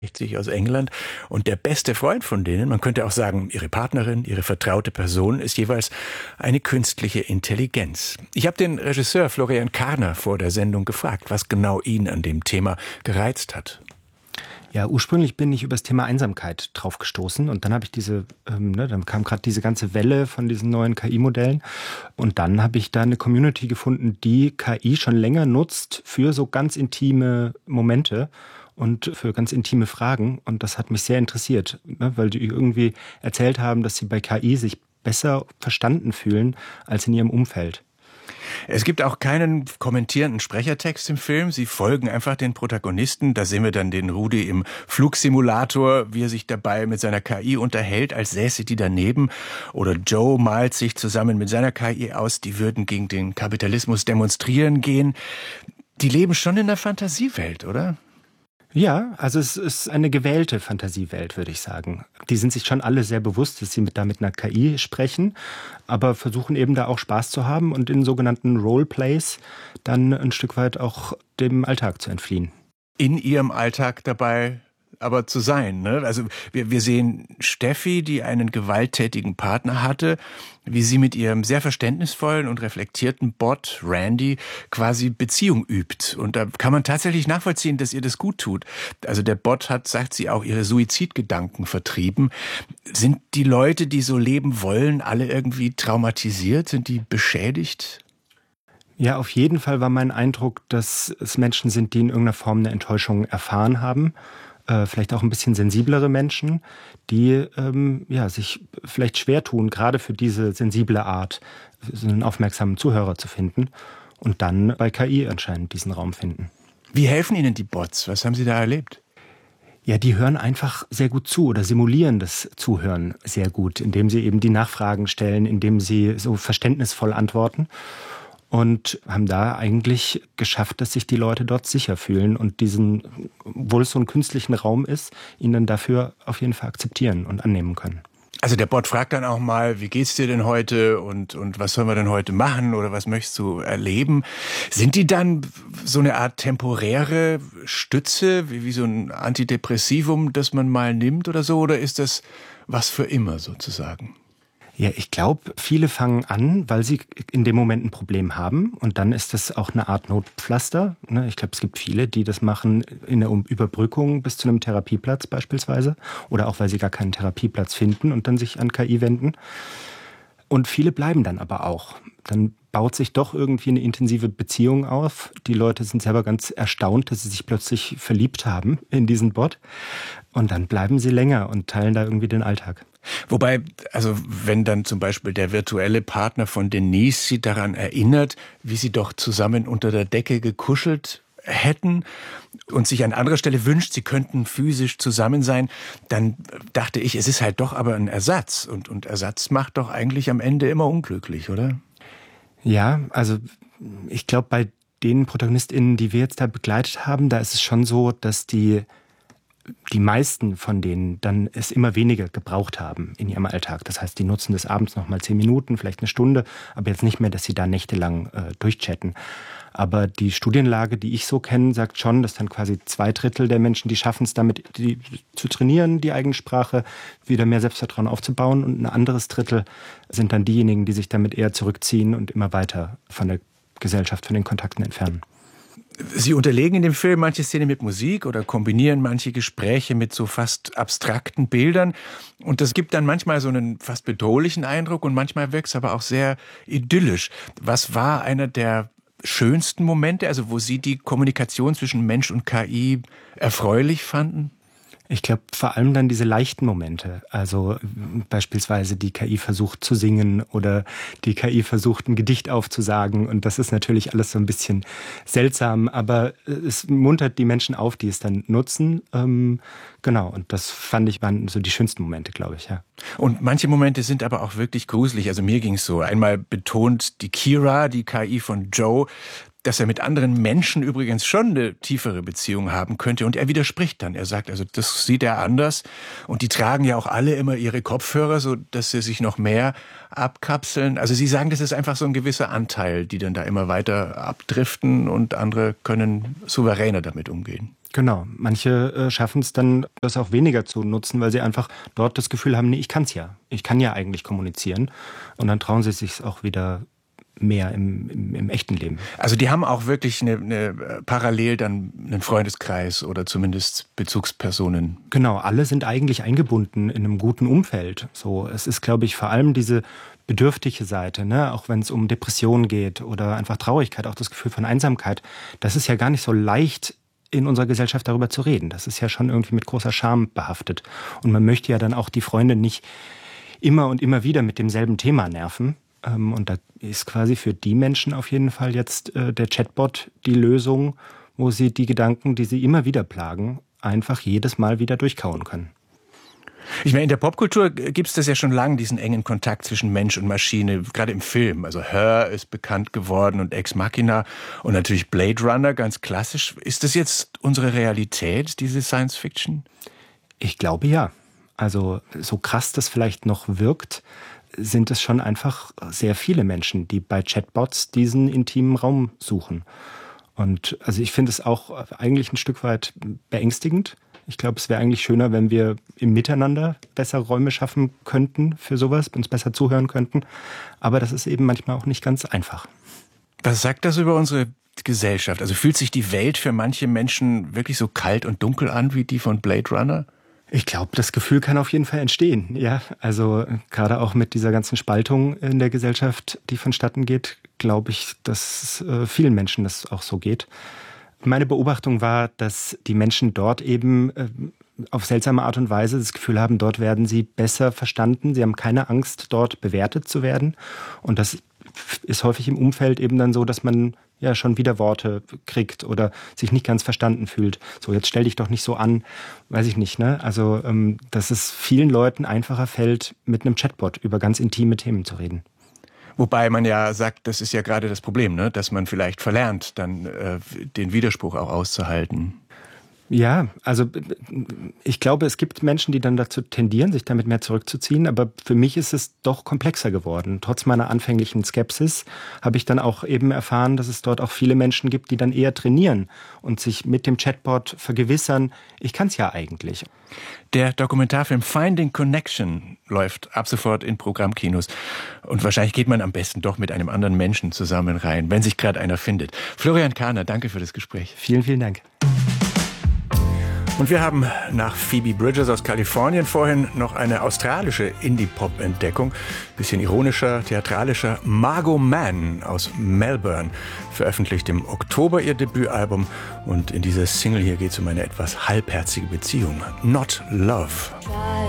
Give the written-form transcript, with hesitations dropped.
aus England. Und der beste Freund von denen, man könnte auch sagen, ihre Partnerin, ihre vertraute Person, ist jeweils eine künstliche Intelligenz. Ich habe den Regisseur Florian Karner vor der Sendung gefragt, was genau ihn an dem Thema gereizt hat. Ja, ursprünglich bin ich über das Thema Einsamkeit drauf gestoßen und dann habe ich dann kam gerade diese ganze Welle von diesen neuen KI-Modellen und dann habe ich da eine Community gefunden, die KI schon länger nutzt für so ganz intime Momente und für ganz intime Fragen und das hat mich sehr interessiert, weil die irgendwie erzählt haben, dass sie bei KI sich besser verstanden fühlen als in ihrem Umfeld. Es gibt auch keinen kommentierenden Sprechertext im Film. Sie folgen einfach den Protagonisten. Da sehen wir dann den Rudi im Flugsimulator, wie er sich dabei mit seiner KI unterhält, als säße die daneben. Oder Joe malt sich zusammen mit seiner KI aus, die würden gegen den Kapitalismus demonstrieren gehen. Die leben schon in der Fantasiewelt, oder? Ja, also es ist eine gewählte Fantasiewelt, würde ich sagen. Die sind sich schon alle sehr bewusst, dass sie da mit einer KI sprechen, aber versuchen eben da auch Spaß zu haben und in sogenannten Roleplays dann ein Stück weit auch dem Alltag zu entfliehen. In ihrem Alltag dabei aber zu sein, ne? Also wir sehen Steffi, die einen gewalttätigen Partner hatte, wie sie mit ihrem sehr verständnisvollen und reflektierten Bot Randy quasi Beziehung übt. Und da kann man tatsächlich nachvollziehen, dass ihr das gut tut. Also der Bot hat, sagt sie, auch ihre Suizidgedanken vertrieben. Sind die Leute, die so leben wollen, alle irgendwie traumatisiert? Sind die beschädigt? Ja, auf jeden Fall war mein Eindruck, dass es Menschen sind, die in irgendeiner Form eine Enttäuschung erfahren haben. Vielleicht auch ein bisschen sensiblere Menschen, die sich vielleicht schwer tun, gerade für diese sensible Art, so einen aufmerksamen Zuhörer zu finden und dann bei KI anscheinend diesen Raum finden. Wie helfen Ihnen die Bots? Was haben Sie da erlebt? Ja, die hören einfach sehr gut zu oder simulieren das Zuhören sehr gut, indem sie eben die Nachfragen stellen, indem sie so verständnisvoll antworten. Und haben da eigentlich geschafft, dass sich die Leute dort sicher fühlen und diesen, obwohl es so ein künstlichen Raum ist, ihn dann dafür auf jeden Fall akzeptieren und annehmen können. Also der Bot fragt dann auch mal, wie geht's dir denn heute und was sollen wir denn heute machen oder was möchtest du erleben? Sind die dann so eine Art temporäre Stütze, wie so ein Antidepressivum, das man mal nimmt oder so? Oder ist das was für immer sozusagen? Ja, ich glaube, viele fangen an, weil sie in dem Moment ein Problem haben. Und dann ist das auch eine Art Notpflaster. Ich glaube, es gibt viele, die das machen in der Überbrückung bis zu einem Therapieplatz beispielsweise. Oder auch, weil sie gar keinen Therapieplatz finden und dann sich an KI wenden. Und viele bleiben dann aber auch. Dann baut sich doch irgendwie eine intensive Beziehung auf. Die Leute sind selber ganz erstaunt, dass sie sich plötzlich verliebt haben in diesen Bot. Und dann bleiben sie länger und teilen da irgendwie den Alltag. Wobei, also wenn dann zum Beispiel der virtuelle Partner von Denise sie daran erinnert, wie sie doch zusammen unter der Decke gekuschelt hätten und sich an anderer Stelle wünscht, sie könnten physisch zusammen sein, dann dachte ich, es ist halt doch aber ein Ersatz. Und Ersatz macht doch eigentlich am Ende immer unglücklich, oder? Ja, also ich glaube, bei den ProtagonistInnen, die wir jetzt da begleitet haben, da ist es schon so, dass die meisten von denen dann es immer weniger gebraucht haben in ihrem Alltag. Das heißt, die nutzen das abends noch mal 10 Minuten, vielleicht eine Stunde, aber jetzt nicht mehr, dass sie da nächtelang durchchatten. Aber die Studienlage, die ich so kenne, sagt schon, dass dann quasi 2/3 der Menschen, die schaffen es damit, zu trainieren, die eigene Sprache, wieder mehr Selbstvertrauen aufzubauen. Und ein anderes Drittel sind dann diejenigen, die sich damit eher zurückziehen und immer weiter von der Gesellschaft, von den Kontakten entfernen. Sie unterlegen in dem Film manche Szene mit Musik oder kombinieren manche Gespräche mit so fast abstrakten Bildern. Und das gibt dann manchmal so einen fast bedrohlichen Eindruck und manchmal wirkt es aber auch sehr idyllisch. Was war einer der schönsten Momente, also wo Sie die Kommunikation zwischen Mensch und KI erfreulich fanden? Ich glaube, vor allem dann diese leichten Momente. Also beispielsweise die KI versucht zu singen oder die KI versucht, ein Gedicht aufzusagen. Und das ist natürlich alles so ein bisschen seltsam, aber es muntert die Menschen auf, die es dann nutzen. Genau, und das fand ich waren so die schönsten Momente, glaube ich, ja. Und manche Momente sind aber auch wirklich gruselig. Also mir ging es so. Einmal betont die Kira, die KI von Joe, dass er mit anderen Menschen übrigens schon eine tiefere Beziehung haben könnte. Und er widerspricht dann. Er sagt, also das sieht er anders. Und die tragen ja auch alle immer ihre Kopfhörer, so dass sie sich noch mehr abkapseln. Also Sie sagen, das ist einfach so ein gewisser Anteil, die dann da immer weiter abdriften und andere können souveräner damit umgehen. Genau, manche schaffen es dann, das auch weniger zu nutzen, weil sie einfach dort das Gefühl haben, nee, ich kann ja eigentlich kommunizieren. Und dann trauen sie sich auch wieder mehr im echten Leben. Also die haben auch wirklich eine parallel dann einen Freundeskreis oder zumindest Bezugspersonen. Genau, alle sind eigentlich eingebunden in einem guten Umfeld. So, es ist, glaube ich, vor allem diese bedürftige Seite, ne? Auch wenn es um Depressionen geht oder einfach Traurigkeit, auch das Gefühl von Einsamkeit. Das ist ja gar nicht so leicht in unserer Gesellschaft darüber zu reden. Das ist ja schon irgendwie mit großer Scham behaftet. Und man möchte ja dann auch die Freunde nicht immer und immer wieder mit demselben Thema nerven. Und da ist quasi für die Menschen auf jeden Fall jetzt der Chatbot die Lösung, wo sie die Gedanken, die sie immer wieder plagen, einfach jedes Mal wieder durchkauen können. Ich meine, in der Popkultur gibt es das ja schon lange, diesen engen Kontakt zwischen Mensch und Maschine, gerade im Film. Also Her ist bekannt geworden und Ex Machina und natürlich Blade Runner, ganz klassisch. Ist das jetzt unsere Realität, diese Science Fiction? Ich glaube ja. Also so krass das vielleicht noch wirkt, sind es schon einfach sehr viele Menschen, die bei Chatbots diesen intimen Raum suchen. Und also ich finde es auch eigentlich ein Stück weit beängstigend. Ich glaube, es wäre eigentlich schöner, wenn wir im Miteinander bessere Räume schaffen könnten für sowas, uns besser zuhören könnten. Aber das ist eben manchmal auch nicht ganz einfach. Was sagt das über unsere Gesellschaft? Also fühlt sich die Welt für manche Menschen wirklich so kalt und dunkel an wie die von Blade Runner? Ich glaube, das Gefühl kann auf jeden Fall entstehen. Ja, also gerade auch mit dieser ganzen Spaltung in der Gesellschaft, die vonstatten geht, glaube ich, dass vielen Menschen das auch so geht. Meine Beobachtung war, dass die Menschen dort eben auf seltsame Art und Weise das Gefühl haben, dort werden sie besser verstanden. Sie haben keine Angst, dort bewertet zu werden. Und das ist häufig im Umfeld eben dann so, dass man ja schon wieder Worte kriegt oder sich nicht ganz verstanden fühlt. So, jetzt stell dich doch nicht so an, weiß ich nicht, ne? Also, dass es vielen Leuten einfacher fällt, mit einem Chatbot über ganz intime Themen zu reden. Wobei man ja sagt, das ist ja gerade das Problem, ne? Dass man vielleicht verlernt, dann den Widerspruch auch auszuhalten. Ja, also ich glaube, es gibt Menschen, die dann dazu tendieren, sich damit mehr zurückzuziehen. Aber für mich ist es doch komplexer geworden. Trotz meiner anfänglichen Skepsis habe ich dann auch eben erfahren, dass es dort auch viele Menschen gibt, die dann eher trainieren und sich mit dem Chatbot vergewissern, ich kann es ja eigentlich. Der Dokumentarfilm Finding Connection läuft ab sofort in Programmkinos. Und wahrscheinlich geht man am besten doch mit einem anderen Menschen zusammen rein, wenn sich gerade einer findet. Florian Kahner, danke für das Gespräch. Vielen, vielen Dank. Und wir haben nach Phoebe Bridgers aus Kalifornien vorhin noch eine australische Indie-Pop-Entdeckung. Bisschen ironischer, theatralischer. Margot Mann aus Melbourne veröffentlicht im Oktober ihr Debütalbum. Und in dieser Single hier geht es um eine etwas halbherzige Beziehung. Not Love.